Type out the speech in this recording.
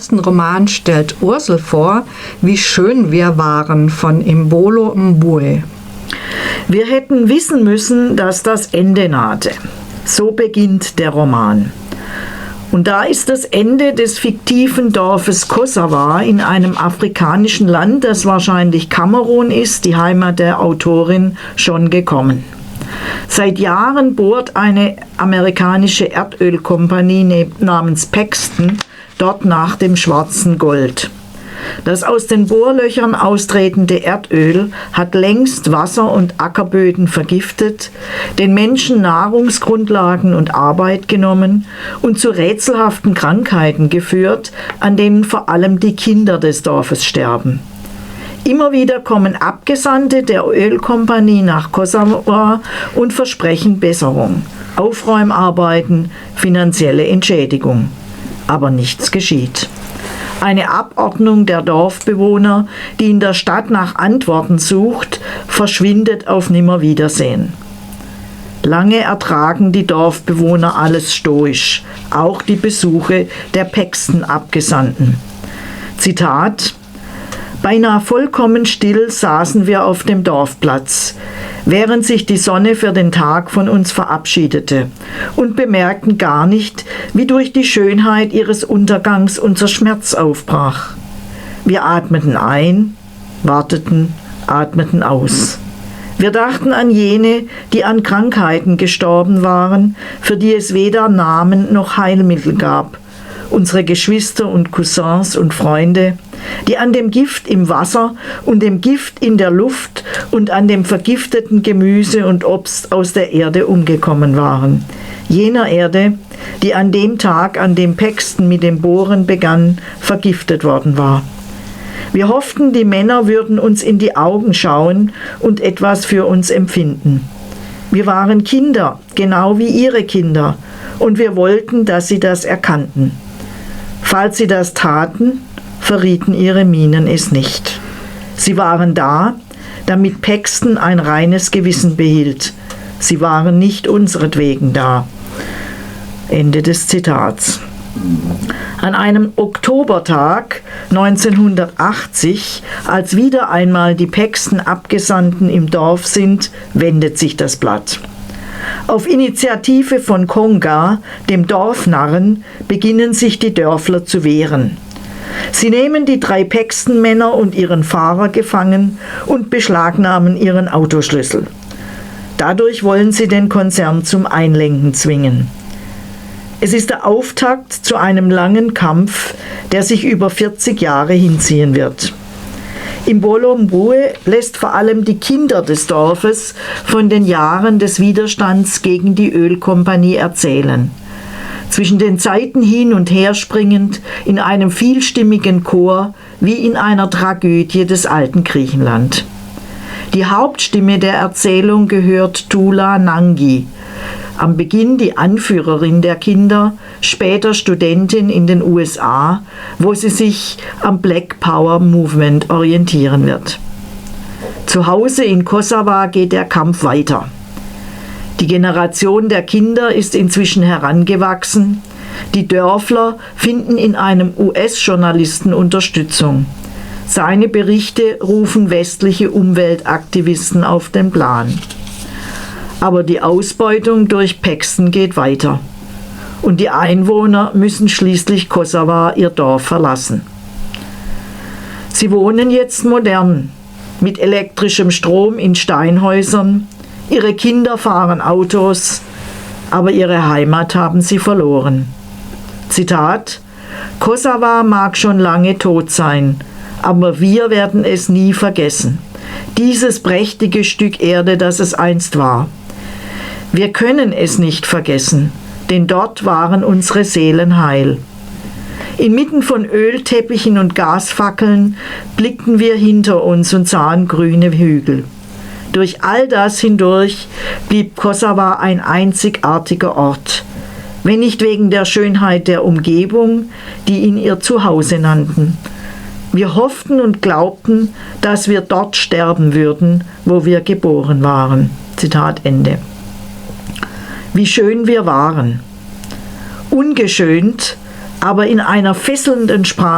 Im Roman stellt Ursel vor, wie schön wir waren von Imbolo Mbue. Wir hätten wissen müssen, dass das Ende nahte. So beginnt der Roman. Und da ist das Ende des fiktiven Dorfes Kossavar in einem afrikanischen Land, das wahrscheinlich Kamerun ist, die Heimat der Autorin, schon gekommen. Seit Jahren bohrt eine amerikanische Erdölkompanie namens Paxton dort nach dem schwarzen Gold. Das aus den Bohrlöchern austretende Erdöl hat längst Wasser- und Ackerböden vergiftet, den Menschen Nahrungsgrundlagen und Arbeit genommen und zu rätselhaften Krankheiten geführt, an denen vor allem die Kinder des Dorfes sterben. Immer wieder kommen Abgesandte der Ölkompanie nach Kossavar und versprechen Besserung, Aufräumarbeiten, finanzielle Entschädigung. Aber nichts geschieht. Eine Abordnung der Dorfbewohner, die in der Stadt nach Antworten sucht, verschwindet auf Nimmerwiedersehen. Lange ertragen die Dorfbewohner alles stoisch, auch die Besuche der Paxton-Abgesandten. Zitat: Beinahe vollkommen still saßen wir auf dem Dorfplatz, während sich die Sonne für den Tag von uns verabschiedete, und bemerkten gar nicht, wie durch die Schönheit ihres Untergangs unser Schmerz aufbrach. Wir atmeten ein, warteten, atmeten aus. Wir dachten an jene, die an Krankheiten gestorben waren, für die es weder Namen noch Heilmittel gab, unsere Geschwister und Cousins und Freunde, die an dem Gift im Wasser und dem Gift in der Luft und an dem vergifteten Gemüse und Obst aus der Erde umgekommen waren. Jener Erde, die an dem Tag, an dem Paxton mit dem Bohren begann, vergiftet worden war. Wir hofften, die Männer würden uns in die Augen schauen und etwas für uns empfinden. Wir waren Kinder, genau wie ihre Kinder, und wir wollten, dass sie das erkannten. Falls sie das taten, verrieten ihre Mienen es nicht. Sie waren da, damit Paxton ein reines Gewissen behielt. Sie waren nicht unseretwegen da. Ende des Zitats. An einem Oktobertag 1980, als wieder einmal die Paxton-Abgesandten im Dorf sind, wendet sich das Blatt. Auf Initiative von Konga, dem Dorfnarren, beginnen sich die Dörfler zu wehren. Sie nehmen die 3 Paxton-Männer und ihren Fahrer gefangen und beschlagnahmen ihren Autoschlüssel. Dadurch wollen sie den Konzern zum Einlenken zwingen. Es ist der Auftakt zu einem langen Kampf, der sich über 40 Jahre hinziehen wird. Imbolo Mbue lässt vor allem die Kinder des Dorfes von den Jahren des Widerstands gegen die Ölkompanie erzählen. Zwischen den Zeiten hin und her springend in einem vielstimmigen Chor wie in einer Tragödie des alten Griechenland. Die Hauptstimme der Erzählung gehört Tula Nangi, am Beginn die Anführerin der Kinder, später Studentin in den USA, wo sie sich am Black Power Movement orientieren wird. Zu Hause in Kossavar geht der Kampf weiter. Die Generation der Kinder ist inzwischen herangewachsen. Die Dörfler finden in einem US-Journalisten Unterstützung. Seine Berichte rufen westliche Umweltaktivisten auf den Plan. Aber die Ausbeutung durch Paxton geht weiter. Und die Einwohner müssen schließlich Kossavar, ihr Dorf, verlassen. Sie wohnen jetzt modern, mit elektrischem Strom in Steinhäusern. Ihre Kinder fahren Autos, aber ihre Heimat haben sie verloren. Zitat: Kossavar mag schon lange tot sein, aber wir werden es nie vergessen. Dieses prächtige Stück Erde, das es einst war. Wir können es nicht vergessen, denn dort waren unsere Seelen heil. Inmitten von Ölteppichen und Gasfackeln blickten wir hinter uns und sahen grüne Hügel. Durch all das hindurch blieb Kossavar ein einzigartiger Ort, wenn nicht wegen der Schönheit der Umgebung, die ihn ihr Zuhause nannten. Wir hofften und glaubten, dass wir dort sterben würden, wo wir geboren waren. Zitat Ende. Wie schön wir waren. Ungeschönt, aber in einer fesselnden Sprache